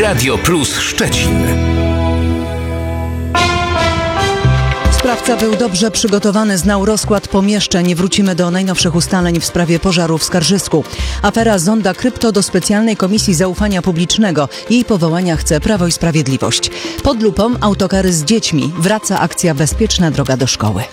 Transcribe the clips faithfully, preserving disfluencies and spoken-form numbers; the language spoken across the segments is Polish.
Radio Plus Szczecin. Sprawca był dobrze przygotowany, znał rozkład pomieszczeń. Wrócimy do najnowszych ustaleń w sprawie pożaru w Skarżysku. Afera Zonda Krypto do specjalnej komisji zaufania publicznego. Jej powołania chce Prawo i Sprawiedliwość. Pod lupą autokary z dziećmi. Wraca akcja Bezpieczna droga do szkoły.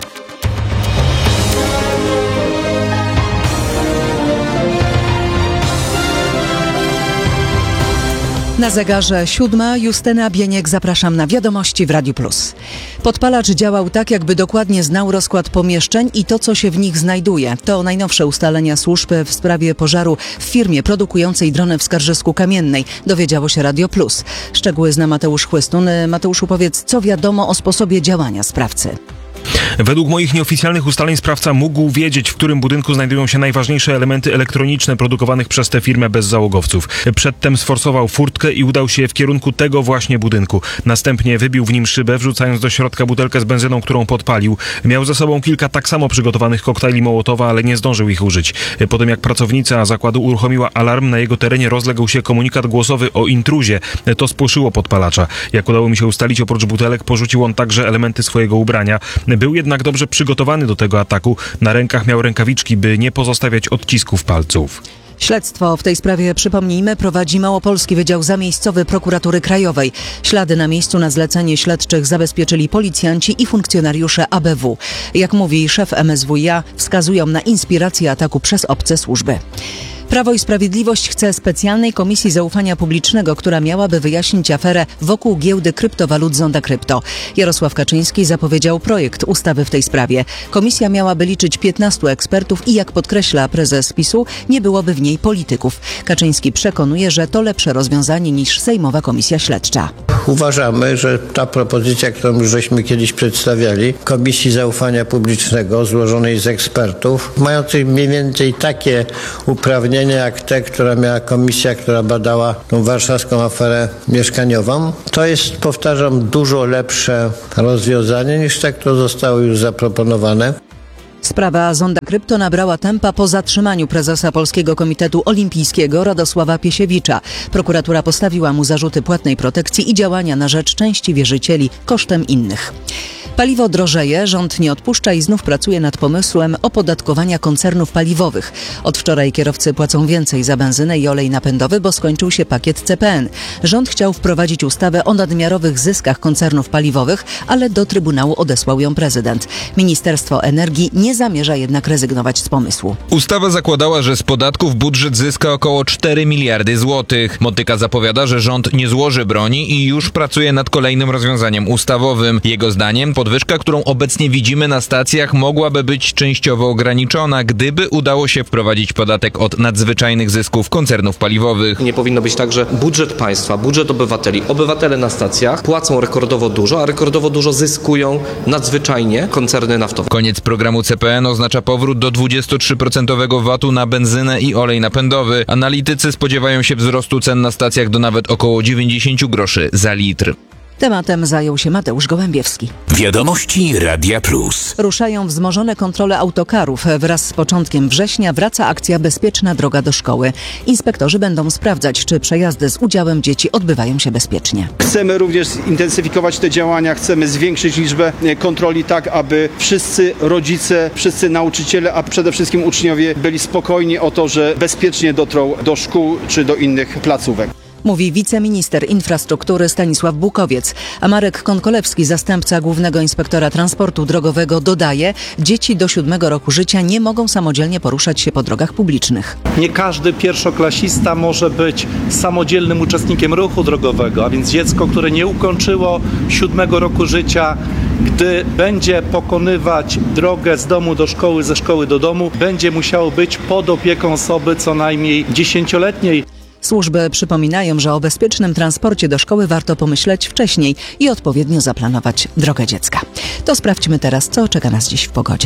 Na zegarze siódma, Justyna Bieniek, zapraszam na wiadomości w Radiu Plus. Podpalacz działał tak, jakby dokładnie znał rozkład pomieszczeń i to, co się w nich znajduje. To najnowsze ustalenia służb w sprawie pożaru w firmie produkującej drony w Skarżysku Kamiennej. Dowiedziało się Radio Plus. Szczegóły zna Mateusz Chłystun. Mateuszu, powiedz, co wiadomo o sposobie działania sprawcy? Według moich nieoficjalnych ustaleń sprawca mógł wiedzieć, w którym budynku znajdują się najważniejsze elementy elektroniczne produkowanych przez tę firmę bez załogowców. Przedtem sforsował furtkę i udał się w kierunku tego właśnie budynku. Następnie wybił w nim szybę, wrzucając do środka butelkę z benzyną, którą podpalił. Miał ze sobą kilka tak samo przygotowanych koktajli Mołotowa, ale nie zdążył ich użyć. Po tym jak pracownica zakładu uruchomiła alarm, na jego terenie rozległ się komunikat głosowy o intruzie. To spłoszyło podpalacza. Jak udało mi się ustalić, oprócz butelek porzucił on także elementy swojego ubrania. Był jednak dobrze przygotowany do tego ataku. Na rękach miał rękawiczki, by nie pozostawiać odcisków palców. Śledztwo w tej sprawie, przypomnijmy, prowadzi Małopolski Wydział Zamiejscowy Prokuratury Krajowej. Ślady na miejscu na zlecenie śledczych zabezpieczyli policjanci i funkcjonariusze A B W. Jak mówi szef M S W i A, wskazują na inspirację ataku przez obce służby. Prawo i Sprawiedliwość chce specjalnej komisji zaufania publicznego, która miałaby wyjaśnić aferę wokół giełdy kryptowalut Zonda Krypto. Jarosław Kaczyński zapowiedział projekt ustawy w tej sprawie. Komisja miałaby liczyć piętnastu ekspertów i, jak podkreśla prezes PiSu, nie byłoby w niej polityków. Kaczyński przekonuje, że to lepsze rozwiązanie niż Sejmowa Komisja Śledcza. Uważamy, że ta propozycja, którą już żeśmy kiedyś przedstawiali, Komisji Zaufania Publicznego złożonej z ekspertów, mających mniej więcej takie uprawnienia jak te, która miała komisja, która badała tą warszawską aferę mieszkaniową. To jest, powtarzam, dużo lepsze rozwiązanie niż te, które zostały już zaproponowane. Sprawa Zonda Krypto nabrała tempa po zatrzymaniu prezesa Polskiego Komitetu Olimpijskiego Radosława Piesiewicza. Prokuratura postawiła mu zarzuty płatnej protekcji i działania na rzecz części wierzycieli kosztem innych. Paliwo drożeje, rząd nie odpuszcza i znów pracuje nad pomysłem opodatkowania koncernów paliwowych. Od wczoraj kierowcy płacą więcej za benzynę i olej napędowy, bo skończył się pakiet C P N. Rząd chciał wprowadzić ustawę o nadmiarowych zyskach koncernów paliwowych, ale do Trybunału odesłał ją prezydent. Ministerstwo Energii nie zamierza jednak rezygnować z pomysłu. Ustawa zakładała, że z podatków budżet zyska około cztery miliardy złotych. Motyka zapowiada, że rząd nie złoży broni i już pracuje nad kolejnym rozwiązaniem ustawowym. Jego zdaniem podwyżka, którą obecnie widzimy na stacjach, mogłaby być częściowo ograniczona, gdyby udało się wprowadzić podatek od nadzwyczajnych zysków koncernów paliwowych. Nie powinno być tak, że budżet państwa, budżet obywateli, obywatele na stacjach płacą rekordowo dużo, a rekordowo dużo zyskują nadzwyczajnie koncerny naftowe. Koniec programu C P N oznacza powrót do dwudziestotrzyprocentowego V A T-u na benzynę i olej napędowy. Analitycy spodziewają się wzrostu cen na stacjach do nawet około dziewięćdziesiąt groszy za litr. Tematem zajął się Mateusz Gołębiewski. Wiadomości Radia Plus. Ruszają wzmożone kontrole autokarów. Wraz z początkiem września wraca akcja Bezpieczna droga do szkoły. Inspektorzy będą sprawdzać, czy przejazdy z udziałem dzieci odbywają się bezpiecznie. Chcemy również zintensyfikować te działania, chcemy zwiększyć liczbę kontroli tak, aby wszyscy rodzice, wszyscy nauczyciele, a przede wszystkim uczniowie byli spokojni o to, że bezpiecznie dotrą do szkół czy do innych placówek. Mówi wiceminister infrastruktury Stanisław Bukowiec. A Marek Konkolewski, zastępca głównego inspektora transportu drogowego, dodaje, dzieci do siódmego roku życia nie mogą samodzielnie poruszać się po drogach publicznych. Nie każdy pierwszoklasista może być samodzielnym uczestnikiem ruchu drogowego, a więc dziecko, które nie ukończyło siódmego roku życia, gdy będzie pokonywać drogę z domu do szkoły, ze szkoły do domu, będzie musiało być pod opieką osoby co najmniej dziesięcioletniej. Służby przypominają, że o bezpiecznym transporcie do szkoły warto pomyśleć wcześniej i odpowiednio zaplanować drogę dziecka. To sprawdźmy teraz, co czeka nas dziś w pogodzie.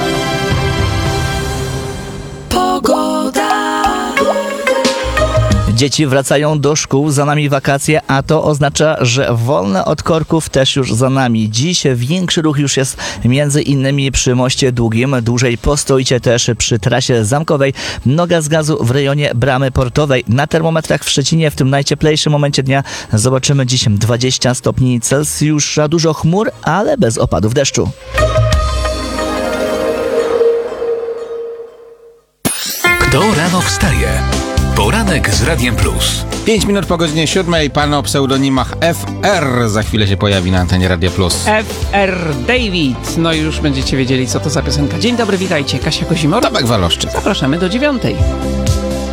Pogoda. Dzieci wracają do szkół, za nami wakacje, a to oznacza, że wolne od korków też już za nami. Dziś większy ruch już jest między innymi przy Moście Długim. Dłużej postoicie też przy trasie zamkowej. Noga z gazu w rejonie Bramy Portowej. Na termometrach w Szczecinie w tym najcieplejszym momencie dnia zobaczymy dziś dwadzieścia stopni Celsjusza. Dużo chmur, ale bez opadów deszczu. Kto rano wstaje? Poranek z Radiem Plus. Pięć minut po godzinie siódmej, pan o pseudonimach F R za chwilę się pojawi na antenie Radia Plus. F R David. No i już będziecie wiedzieli, co to za piosenka. Dzień dobry, witajcie. Kasia Kozimor. Tomek Waloszczyk. Zapraszamy do dziewiątej.